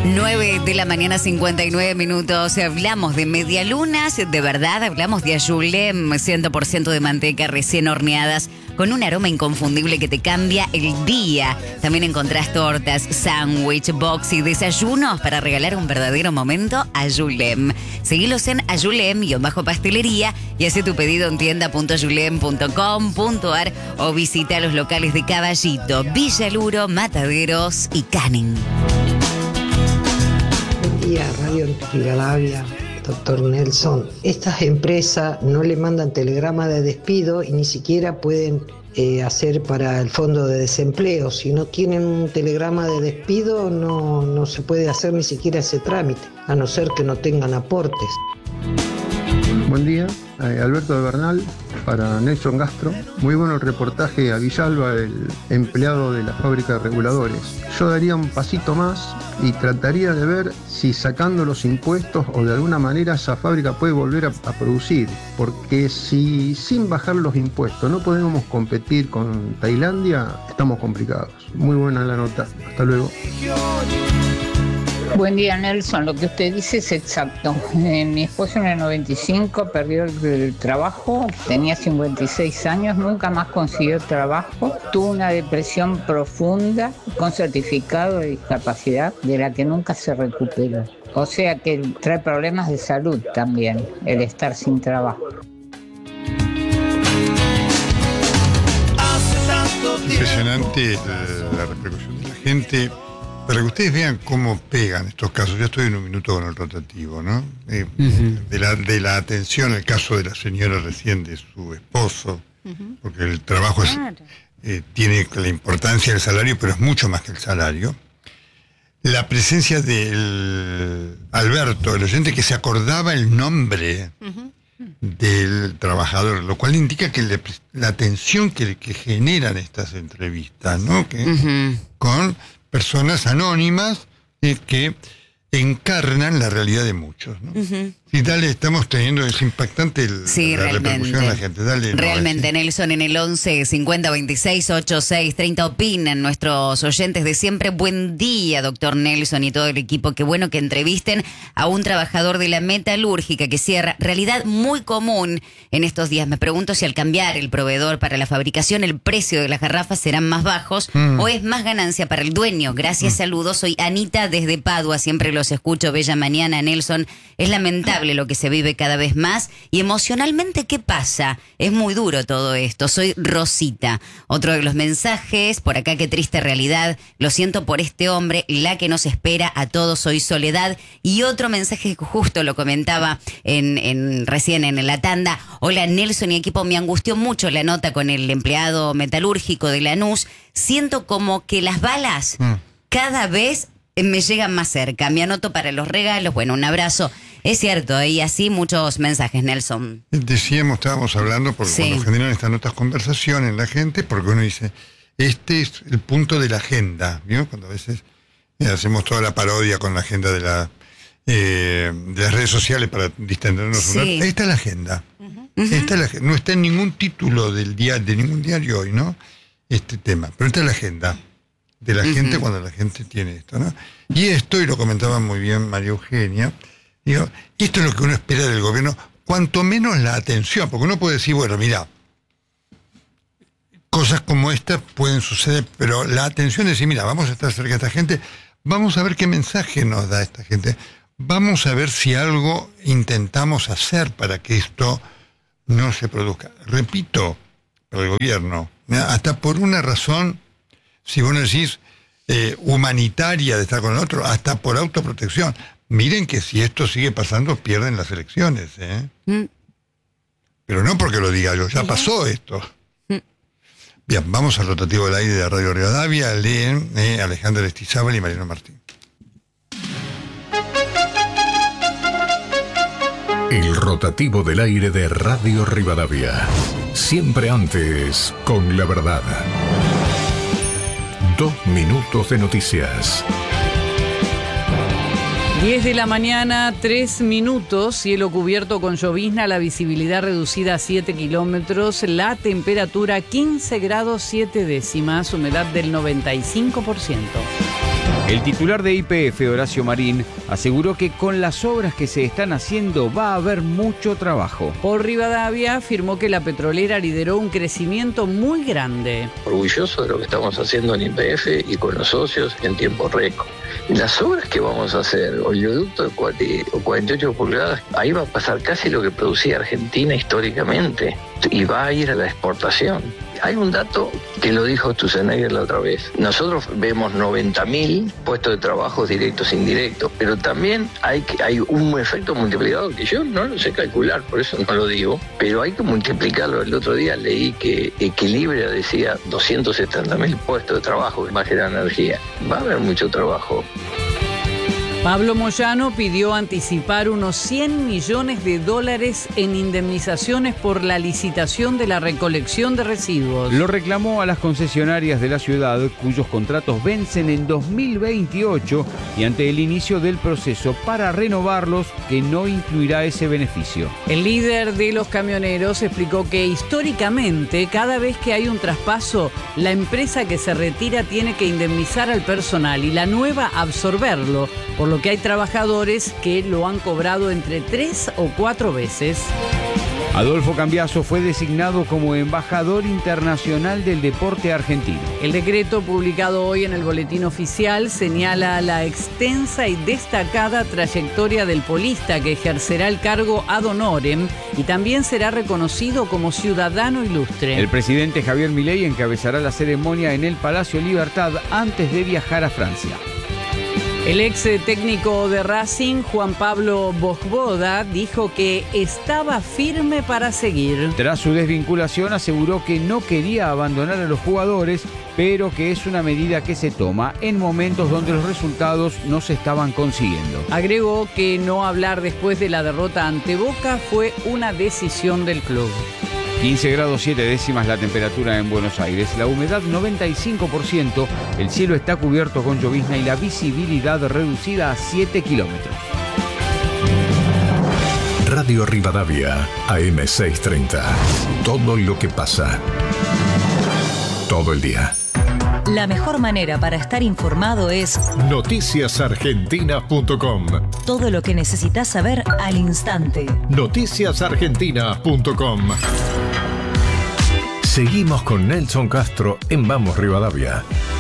9 de la mañana, 59 minutos. Hablamos de medialunas, de verdad, hablamos de Ayulem, 100% de manteca recién horneadas, con un aroma inconfundible que te cambia el día. También encontrás tortas, sándwich, box y desayunos para regalar un verdadero momento. Ayulem. Seguilos en Ayulem-pastelería y hace tu pedido en tienda.ayulem.com.ar o visita los locales de Caballito, Villaluro, Mataderos y Canning. Buen día, Radio Rivadavia, doctor Nelson. Estas empresas no le mandan telegrama de despido y ni siquiera pueden hacer para el fondo de desempleo. Si no tienen un telegrama de despido, no se puede hacer ni siquiera ese trámite, a no ser que no tengan aportes. Buen día, Alberto de Bernal, para Nelson Gastro. Muy bueno el reportaje a Villalba, el empleado de la fábrica de reguladores. Yo daría un pasito más y trataría de ver si sacando los impuestos o de alguna manera esa fábrica puede volver a producir. Porque si sin bajar los impuestos no podemos competir con Tailandia, estamos complicados. Muy buena la nota. Hasta luego. Buen día, Nelson. Lo que usted dice es exacto. Mi esposo en el 95 perdió el trabajo, tenía 56 años, nunca más consiguió trabajo, tuvo una depresión profunda con certificado de discapacidad de la que nunca se recuperó. O sea que trae problemas de salud también, el estar sin trabajo. Impresionante la repercusión de la gente. Para que ustedes vean cómo pegan estos casos, ya estoy en un minuto con el rotativo, ¿no? De la atención al caso de la señora recién de su esposo, porque el trabajo tiene la importancia del salario, pero es mucho más que el salario. La presencia del Alberto, el oyente que se acordaba el nombre del trabajador, lo cual indica que la atención que generan estas entrevistas, ¿no? Con personas anónimas que encarnan la realidad de muchos, ¿no? Y dale, estamos teniendo, es impactante la repercusión de la gente. Dale, realmente, Nelson, en el 11 50 26 86 30 opinan nuestros oyentes de siempre. Buen día, doctor Nelson y todo el equipo. Qué bueno que entrevisten a un trabajador de la metalúrgica que cierra. Realidad muy común en estos días. Me pregunto si al cambiar el proveedor para la fabricación, el precio de las garrafas serán más bajos o es más ganancia para el dueño. Gracias, saludos. Soy Anita desde Padua. Siempre los escucho. Bella mañana, Nelson. Es lamentable lo que se vive cada vez más. Y emocionalmente, ¿qué pasa? Es muy duro todo esto. Soy Rosita. Otro de los mensajes, por acá, qué triste realidad. Lo siento por este hombre, la que nos espera a todos. Soy Soledad. Y otro mensaje que justo lo comentaba recién en la tanda. Hola, Nelson y equipo, me angustió mucho la nota con el empleado metalúrgico de Lanús. Siento como que las balas cada vez me llegan más cerca. Me anoto para los regalos. Bueno, un abrazo. Es cierto, y así muchos mensajes, Nelson. Estábamos hablando, porque cuando generan estas notas conversación en la gente, porque uno dice, este es el punto de la agenda, ¿vio? Cuando a veces hacemos toda la parodia con la agenda de las redes sociales para distendernos un rato. Esta es la agenda. No está en ningún título de ningún diario hoy, ¿no? Este tema, pero esta es la agenda de la gente cuando la gente tiene esto, ¿no? Y esto, y lo comentaba muy bien María Eugenia, digo, esto es lo que uno espera del gobierno, cuanto menos la atención, porque uno puede decir, bueno, mira, cosas como estas pueden suceder, pero la atención es decir, mira, vamos a estar cerca de esta gente, vamos a ver qué mensaje nos da esta gente, vamos a ver si algo intentamos hacer para que esto no se produzca. Repito, para el gobierno, hasta por una razón, si vos decís humanitaria de estar con el otro, hasta por autoprotección. Miren que si esto sigue pasando, pierden las elecciones, Pero no porque lo diga yo, ya pasó esto. Bien, vamos al rotativo del aire de Radio Rivadavia. Leen Alejandra Estizábal y Mariano Martín. El rotativo del aire de Radio Rivadavia. Siempre antes, con la verdad. 2 minutos de noticias. 10 de la mañana, 3 minutos, cielo cubierto con llovizna, la visibilidad reducida a 7 kilómetros, la temperatura 15 grados 7 décimas, humedad del 95%. El titular de YPF, Horacio Marín, aseguró que con las obras que se están haciendo va a haber mucho trabajo. Por Rivadavia afirmó que la petrolera lideró un crecimiento muy grande. Orgulloso de lo que estamos haciendo en YPF y con los socios en tiempo récord. Las obras que vamos a hacer, oleoducto de 48 pulgadas, ahí va a pasar casi lo que producía Argentina históricamente y va a ir a la exportación. Hay un dato que lo dijo Stutzenegger la otra vez. Nosotros vemos 90.000 puestos de trabajo directos e indirectos, pero también hay un efecto multiplicador que yo no lo sé calcular, por eso no lo digo, pero hay que multiplicarlo. El otro día leí que Equilibrio decía 270.000 puestos de trabajo que va a generar energía. Va a haber mucho trabajo. Pablo Moyano pidió anticipar unos $100 millones en indemnizaciones por la licitación de la recolección de residuos. Lo reclamó a las concesionarias de la ciudad, cuyos contratos vencen en 2028 y ante el inicio del proceso para renovarlos, que no incluirá ese beneficio. El líder de los camioneros explicó que históricamente, cada vez que hay un traspaso, la empresa que se retira tiene que indemnizar al personal y la nueva absorberlo, por lo que hay trabajadores que lo han cobrado entre 3 o 4 veces. Adolfo Cambiaso fue designado como embajador internacional del deporte argentino. El decreto publicado hoy en el Boletín Oficial señala la extensa y destacada trayectoria del polista que ejercerá el cargo ad honorem y también será reconocido como ciudadano ilustre. El presidente Javier Milei encabezará la ceremonia en el Palacio Libertad antes de viajar a Francia. El ex técnico de Racing, Juan Pablo Vojvoda, dijo que estaba firme para seguir. Tras su desvinculación aseguró que no quería abandonar a los jugadores, pero que es una medida que se toma en momentos donde los resultados no se estaban consiguiendo. Agregó que no hablar después de la derrota ante Boca fue una decisión del club. 15 grados 7 décimas la temperatura en Buenos Aires, la humedad 95%, el cielo está cubierto con llovizna y la visibilidad reducida a 7 kilómetros. Radio Rivadavia, AM630. Todo lo que pasa. Todo el día. La mejor manera para estar informado es noticiasargentina.com. Todo lo que necesitas saber al instante. Noticiasargentina.com. Seguimos con Nelson Castro en Vamos Rivadavia.